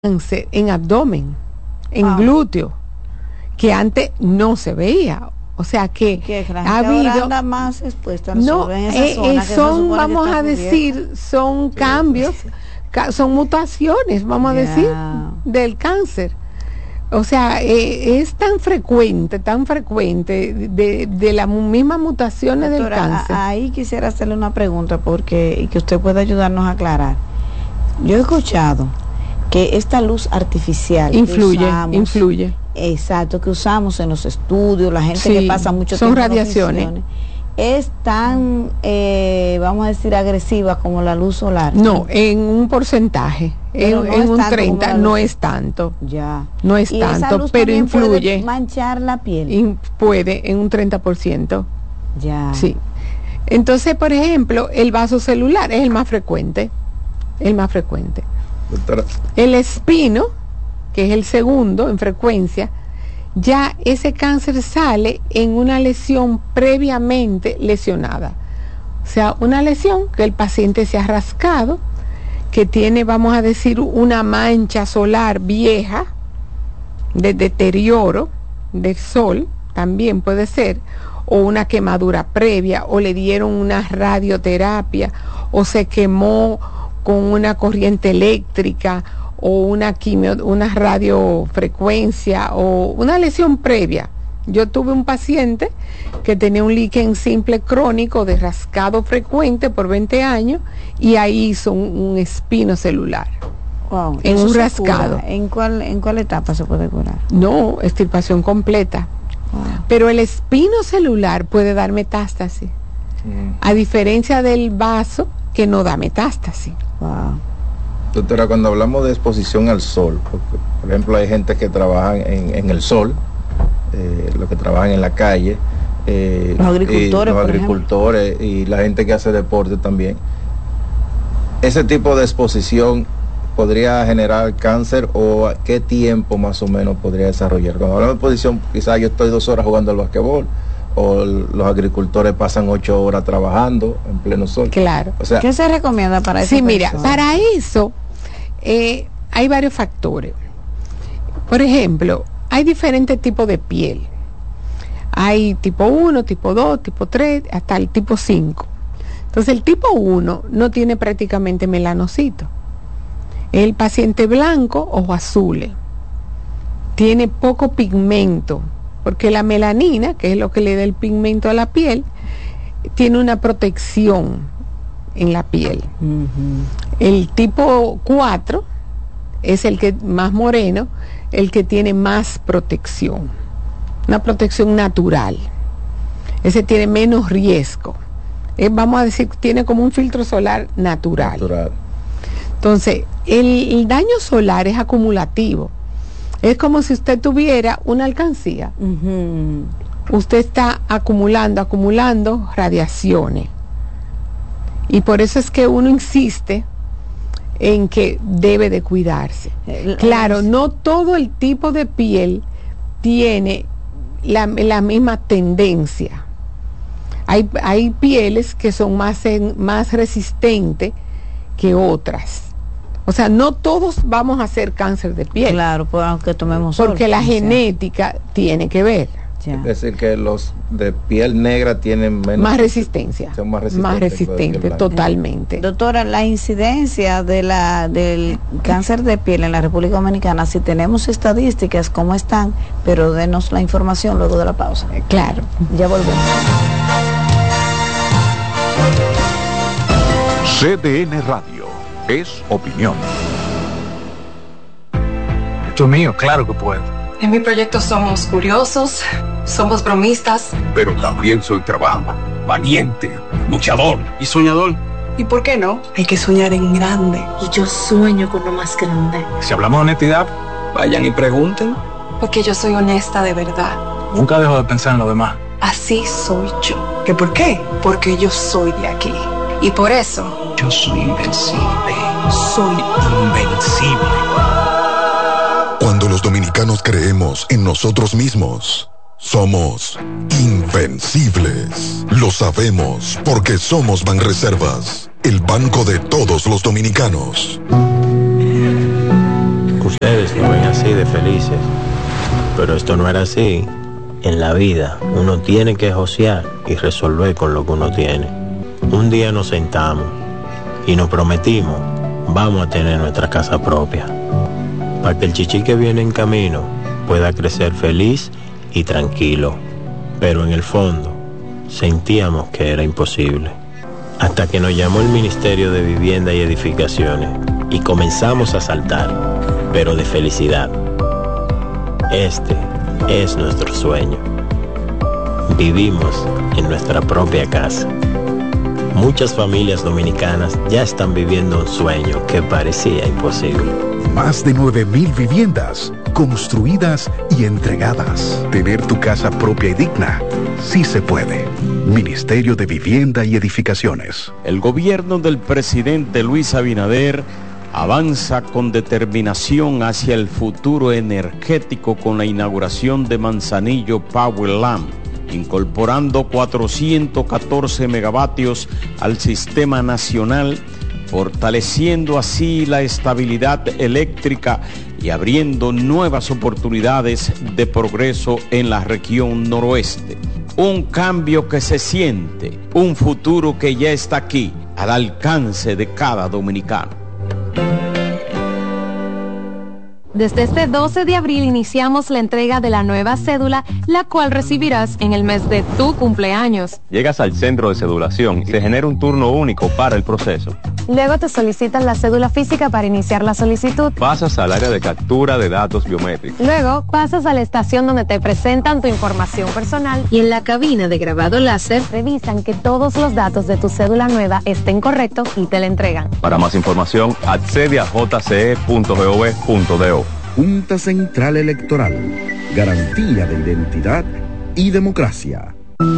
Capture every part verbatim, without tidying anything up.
cáncer en abdomen, en Wow. glúteo, que antes no se veía. O sea que que ha habido anda más expuesta al no sol, en esa eh, zona eh, que se son supone que vamos está a cubierta. decir son cambios, ca- son mutaciones, vamos a Ya. decir, del cáncer. O sea, eh, es tan frecuente, tan frecuente de, de las mismas mutaciones Doctora, del cáncer. a- ahí quisiera hacerle una pregunta porque y que usted pueda ayudarnos a aclarar. Yo he escuchado que esta luz artificial que influye, usamos, influye. exacto, que usamos en los estudios, la gente Sí, que pasa mucho son tiempo en radiaciones. oficinas, es tan, eh, vamos a decir, agresiva como la luz solar. No, en un porcentaje, Pero en, no en es un tanto treinta como la no luz. es tanto, Ya. no es Y esa tanto, luz pero también puede influye, manchar la piel. in- puede en un treinta por ciento. Ya. Sí. Entonces, por ejemplo, el vaso celular es el más frecuente, el más frecuente. Doctora, El espino, que es el segundo en frecuencia, ya ese cáncer sale en una lesión previamente lesionada. O sea, una lesión que el paciente se ha rascado, que tiene, vamos a decir, una mancha solar vieja, de deterioro del sol, también puede ser, o una quemadura previa, o le dieron una radioterapia, o se quemó con una corriente eléctrica, o una quimio, una radiofrecuencia, o una lesión previa. Yo tuve un paciente que tenía un líquen simple crónico de rascado frecuente por veinte años, y ahí hizo un, un espino celular. Wow, En eso un se rascado. cura. ¿En cuál, ¿En cuál etapa se puede curar? No, extirpación completa. Wow. Pero el espino celular puede dar metástasis, mm, a diferencia del vaso que no da metástasis. Wow. doctora, cuando hablamos de exposición al sol, porque, por ejemplo, hay gente que trabaja en, en el sol, eh, los que trabajan en la calle, eh, Los agricultores, y los por agricultores y la gente que hace deporte también. ¿Ese tipo de exposición podría generar cáncer o a qué tiempo más o menos podría desarrollar? Cuando hablamos de exposición, quizás yo estoy dos horas jugando al basquetbol, o l- los agricultores pasan ocho horas trabajando en pleno sol. Claro. O sea, ¿Qué se recomienda para eso? Sí, mira, para eso eh, hay varios factores. Por ejemplo, hay diferentes tipos de piel. Hay tipo uno, tipo dos, tipo tres, hasta el tipo cinco. Entonces el tipo uno no tiene prácticamente melanocito. El paciente blanco, ojos azules. Tiene poco pigmento, porque la melanina, que es lo que le da el pigmento a la piel, tiene una protección en la piel. El tipo cuatro es el que más moreno, el que tiene más protección, una protección natural. Ese tiene menos riesgo. Eh, vamos a decir, tiene como un filtro solar natural. natural. Entonces, el, el daño solar es acumulativo. Es como si usted tuviera una alcancía. Ujú. Usted está acumulando, acumulando radiaciones. Y por eso es que uno insiste en que debe de cuidarse. El- Claro, no todo el tipo de piel tiene la, la misma tendencia. Hay, hay pieles que son más, en- más resistentes que otras. O sea, no todos vamos a hacer cáncer de piel, Claro, pues aunque tomemos sol, porque la o sea, genética tiene que ver. ya. Es decir, que los de piel negra tienen menos Más resistencia. son más resistentes, Más que los de piel resistente, blanca. totalmente. Doctora, la incidencia de la del cáncer de piel en la República Dominicana, si tenemos estadísticas, ¿cómo están? Pero denos la información luego de la pausa. Claro. Ya volvemos. C D N Radio es opinión. Esto es mío, claro que puedo. En mi proyecto somos curiosos, somos bromistas. Pero también soy trabajo, valiente, luchador ¿Y soñador? ¿Y por qué no? Hay que soñar en grande. Y yo sueño con lo más grande. Si hablamos de honestidad, vayan y pregunten. Porque yo soy honesta de verdad. Nunca dejo de pensar en lo demás. Así soy yo. ¿Qué por qué? Porque yo soy de aquí. Y por eso, Yo soy invencible. Soy invencible. Cuando los dominicanos creemos en nosotros mismos, somos invencibles. Lo sabemos porque somos Banreservas, el banco de todos los dominicanos. Ustedes lo ven así de felices, pero esto no era así. En la vida uno tiene que josear y resolver con lo que uno tiene. Un día nos sentamos y nos prometimos, vamos a tener nuestra casa propia, para que el chichi que viene en camino pueda crecer feliz y tranquilo. Pero en el fondo sentíamos que era imposible, hasta que nos llamó el Ministerio de Vivienda y Edificaciones y comenzamos a saltar, pero de felicidad. Este es nuestro sueño. Vivimos en nuestra propia casa. Muchas familias dominicanas ya están viviendo un sueño que parecía imposible. Más de nueve mil viviendas construidas y entregadas. Tener tu casa propia y digna, sí se puede. Ministerio de Vivienda y Edificaciones. El gobierno del presidente Luis Abinader avanza con determinación hacia el futuro energético con la inauguración de Manzanillo Powerland, incorporando cuatrocientos catorce megavatios al sistema nacional, fortaleciendo así la estabilidad eléctrica y abriendo nuevas oportunidades de progreso en la región noroeste. Un cambio que se siente, un futuro que ya está aquí, al alcance de cada dominicano. Desde este doce de abril iniciamos la entrega de la nueva cédula, la cual recibirás en el mes de tu cumpleaños. Llegas al centro de cedulación y se genera un turno único para el proceso. Luego te solicitan la cédula física para iniciar la solicitud. Pasas al área de captura de datos biométricos. Luego pasas a la estación donde te presentan tu información personal y en la cabina de grabado láser revisan que todos los datos de tu cédula nueva estén correctos y te la entregan. Para más información, accede a j c e punto gov punto do. Junta Central Electoral, garantía de identidad y democracia.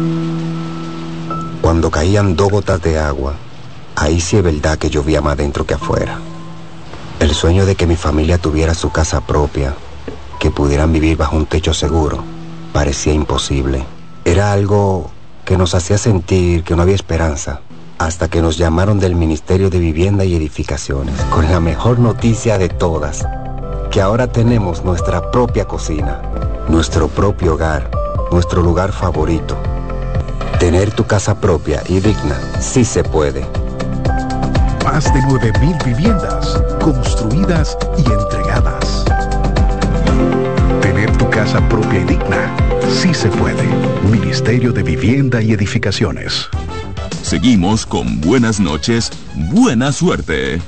Cuando caían dos gotas de agua, ahí sí es verdad que llovía más dentro que afuera. El sueño de que mi familia tuviera su casa propia, que pudieran vivir bajo un techo seguro, parecía imposible. Era algo que nos hacía sentir que no había esperanza, hasta que nos llamaron del Ministerio de Vivienda y Edificaciones, con la mejor noticia de todas, que ahora tenemos nuestra propia cocina, nuestro propio hogar, nuestro lugar favorito. Tener tu casa propia y digna, sí se puede. Más de nueve mil viviendas construidas y entregadas. Tener tu casa propia y digna, sí se puede. Ministerio de Vivienda y Edificaciones. Seguimos con Buenas noches, buena suerte.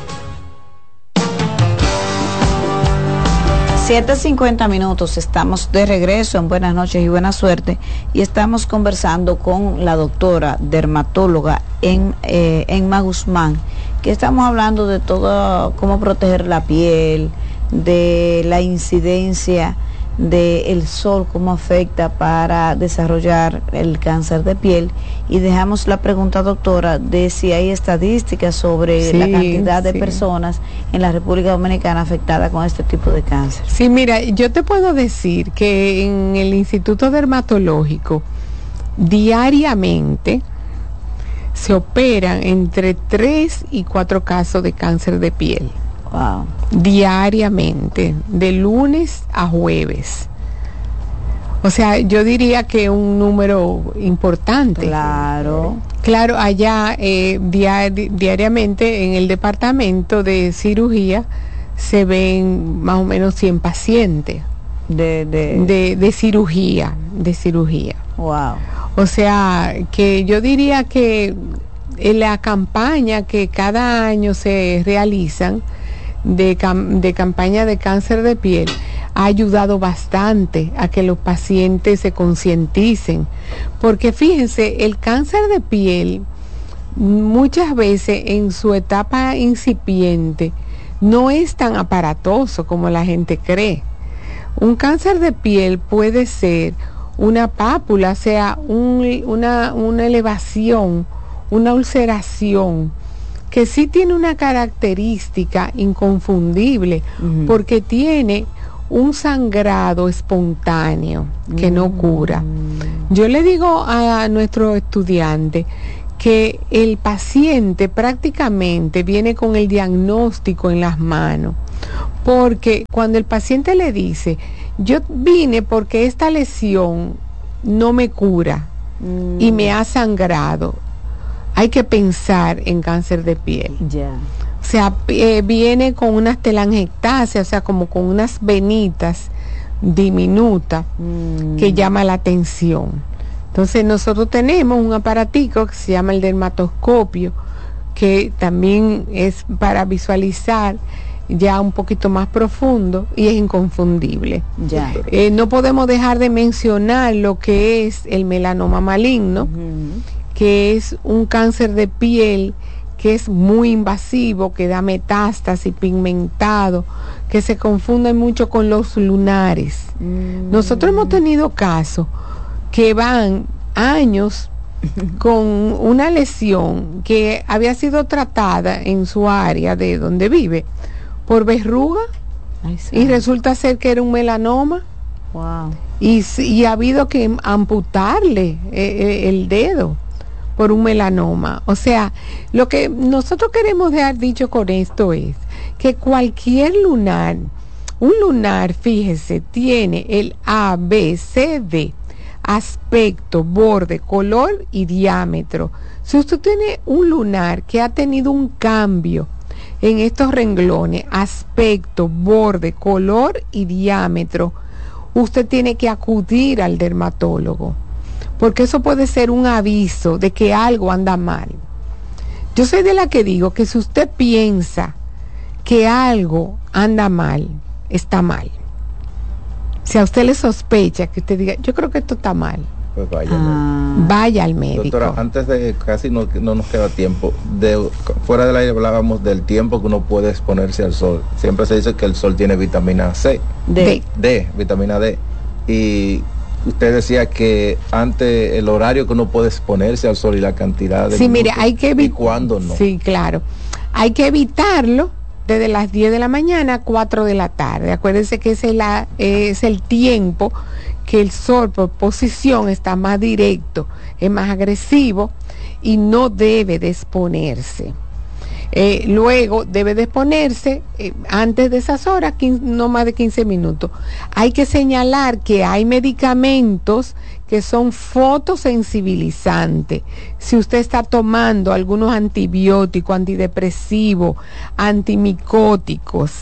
siete cincuenta minutos, estamos de regreso en Buenas noches y buena suerte y estamos conversando con la doctora dermatóloga en, eh, Emma Guzmán, que estamos hablando de todo, cómo proteger la piel, de la incidencia del sol, cómo afecta para desarrollar el cáncer de piel, y dejamos la pregunta, doctora, de si hay estadísticas sobre sí, la cantidad de sí. personas en la República Dominicana afectadas con este tipo de cáncer. Sí, mira, yo te puedo decir que en el Instituto Dermatológico diariamente se operan entre tres y cuatro casos de cáncer de piel. Wow. Diariamente, de lunes a jueves. O sea, yo diría que un número importante. Claro. Claro, allá eh, diari- diariamente en el departamento de cirugía se ven más o menos cien pacientes de, de... de, de cirugía, de cirugía. Wow. O sea, que yo diría que en la campaña que cada año se realizan de, cam- de campaña de cáncer de piel ha ayudado bastante a que los pacientes se concienticen, porque fíjense, el cáncer de piel muchas veces en su etapa incipiente no es tan aparatoso como la gente cree. Un cáncer de piel puede ser una pápula, o sea, un, una, una elevación, una ulceración, que sí tiene una característica inconfundible, uh-huh. porque tiene un sangrado espontáneo que uh-huh. no cura. Yo le digo a nuestro estudiante que el paciente prácticamente viene con el diagnóstico en las manos, porque cuando el paciente le dice, yo vine porque esta lesión no me cura mm. y me ha sangrado, hay que pensar en cáncer de piel. Yeah. O sea, eh, viene con unas telangiectasias, o sea, como con unas venitas diminutas mm. que llama la atención. Entonces nosotros tenemos un aparatico que se llama el dermatoscopio, que también es para visualizar ya un poquito más profundo y es inconfundible. Ya. Eh, no podemos dejar de mencionar lo que es el melanoma maligno, uh-huh. que es un cáncer de piel que es muy invasivo, que da metástasis, pigmentado, que se confunde mucho con los lunares. Mm. Nosotros hemos tenido casos que van años con una lesión que había sido tratada en su área de donde vive por verruga. Ay, sí. Y resulta ser que era un melanoma. Wow. Y, y ha habido que amputarle eh, el dedo por un melanoma. O sea, lo que nosotros queremos dejar dicho con esto es que cualquier lunar, un lunar, fíjese, tiene el A, B, C, D, aspecto, borde, color y diámetro. Si usted tiene un lunar que ha tenido un cambio en estos renglones, aspecto, borde, color y diámetro, usted tiene que acudir al dermatólogo, porque eso puede ser un aviso de que algo anda mal. Yo soy de la que digo que si usted piensa que algo anda mal, está mal. Si a usted le sospecha que usted diga, yo creo que esto está mal, pues vaya, ah. vaya al médico. Doctora, antes de casi no, no nos queda tiempo, de, fuera del aire hablábamos del tiempo que uno puede exponerse al sol. Siempre se dice que el sol tiene vitamina C, D, D vitamina D, y usted decía que antes el horario que uno puede exponerse al sol y la cantidad de sí, mire, hay que evitar. ¿Y cuándo no? Sí, claro. Hay que evitarlo desde las diez de la mañana a cuatro de la tarde. Acuérdense que ese es, la, es el tiempo que el sol por posición está más directo, es más agresivo y no debe de exponerse. Eh, luego debe de exponerse eh, antes de esas horas, quince, no más de quince minutos. Hay que señalar que hay medicamentos que son fotosensibilizantes. Si usted está tomando algunos antibióticos, antidepresivos, antimicóticos,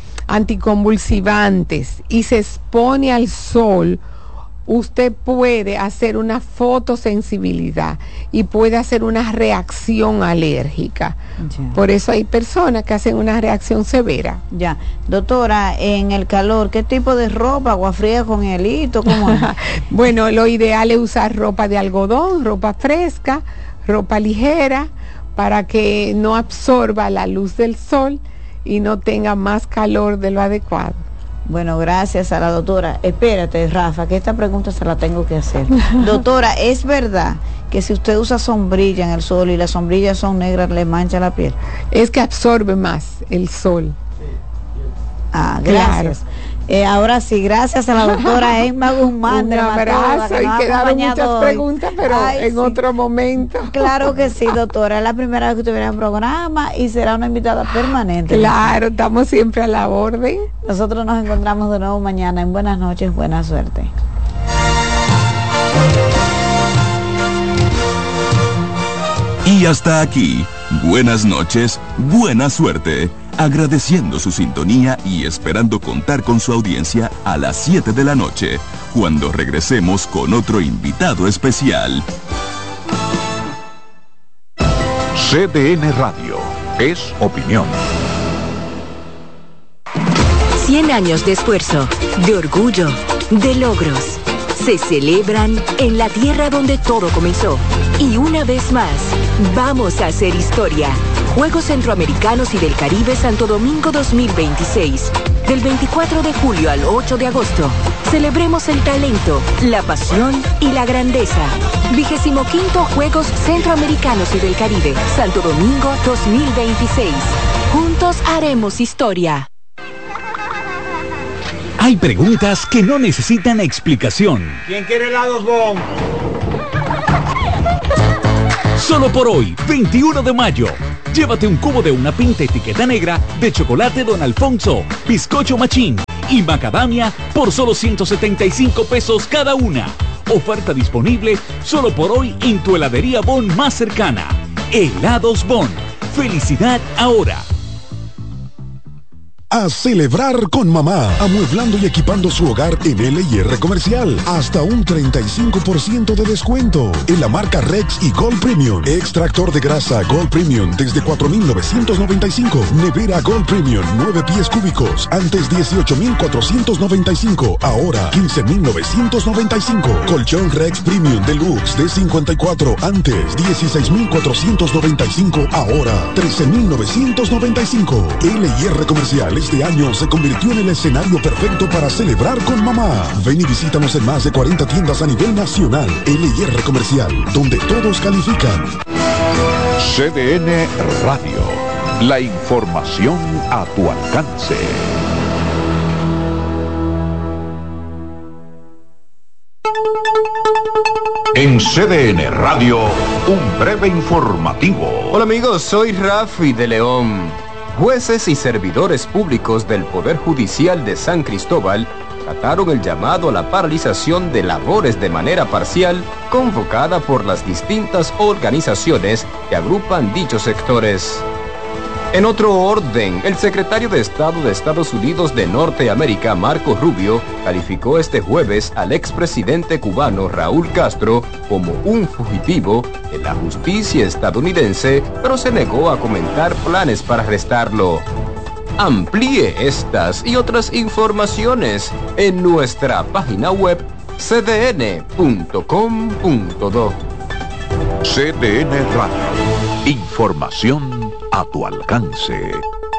anticonvulsivantes y se expone al sol, usted puede hacer una fotosensibilidad y puede hacer una reacción alérgica. Ya. Por eso hay personas que hacen una reacción severa. Ya, doctora, en el calor, ¿qué tipo de ropa? ¿Agua fría con hielito? ¿Cómo es? Bueno, lo ideal es usar ropa de algodón, ropa fresca, ropa ligera, para que no absorba la luz del sol y no tenga más calor de lo adecuado. Bueno, gracias a la doctora. Espérate, Rafa, que esta pregunta se la tengo que hacer. Doctora, ¿es verdad que si usted usa sombrilla en el sol y las sombrillas son negras, le mancha la piel? Es que absorbe más el sol. Ah, gracias. Claro. Eh, ahora sí, gracias a la doctora Emma Guzmán. Un abrazo, y quedaron muchas hoy. preguntas, pero Ay, en sí. otro momento. Claro que sí, doctora, es la primera vez que usted viene al programa y será una invitada permanente. Claro, estamos siempre a la orden. Nosotros nos encontramos de nuevo mañana en Buenas Noches, Buena Suerte. Y hasta aquí, Buenas Noches, Buena Suerte. Agradeciendo su sintonía y esperando contar con su audiencia a las siete de la noche, cuando regresemos con otro invitado especial. C D N Radio es opinión. cien años de esfuerzo, de orgullo, de logros. Se celebran en la tierra donde todo comenzó. Y una vez más, vamos a hacer historia. Juegos Centroamericanos y del Caribe Santo Domingo dos mil veintiséis. Del veinticuatro de julio al ocho de agosto. Celebremos el talento, la pasión y la grandeza. Vigésimo quinto Juegos Centroamericanos y del Caribe Santo Domingo dos mil veintiséis. Juntos haremos historia. Hay preguntas que no necesitan explicación. ¿Quién quiere helados Bon? Solo por hoy, veintiuno de mayo, Llévate un cubo de una pinta etiqueta negra de chocolate Don Alfonso, bizcocho Machín y macadamia por solo ciento setenta y cinco pesos cada una. Oferta disponible solo por hoy en tu heladería Bon más cercana. Helados Bon. Felicidad ahora. A celebrar con mamá, amueblando y equipando su hogar en L y R Comercial. Hasta un treinta y cinco por ciento de descuento en la marca Rex y Gold Premium. Extractor de grasa Gold Premium desde cuatro mil novecientos noventa y cinco. Nevera Gold Premium nueve pies cúbicos, antes dieciocho mil cuatrocientos noventa y cinco, ahora quince mil novecientos noventa y cinco. Colchón Rex Premium Deluxe de cincuenta y cuatro, antes dieciséis mil cuatrocientos noventa y cinco, ahora trece mil novecientos noventa y cinco. L y R Comercial este año se convirtió en el escenario perfecto para celebrar con mamá. Ven y visítanos en más de cuarenta tiendas a nivel nacional. L y R Comercial, donde todos califican. C D N Radio. La información a tu alcance. En C D N Radio, un breve informativo. Hola amigos, soy Rafi de León. Jueces y servidores públicos del Poder Judicial de San Cristóbal trataron el llamado a la paralización de labores de manera parcial convocada por las distintas organizaciones que agrupan dichos sectores. En otro orden, el secretario de Estado de Estados Unidos de Norteamérica, Marco Rubio, calificó este jueves al expresidente cubano Raúl Castro como un fugitivo de la justicia estadounidense, pero se negó a comentar planes para arrestarlo. Amplíe estas y otras informaciones en nuestra página web c d n punto com punto do. C D N Radio. Información a tu alcance.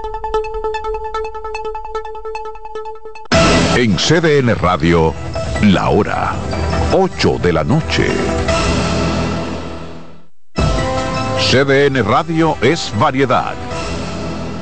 En C D N Radio, la hora ocho de la noche. C D N Radio es variedad.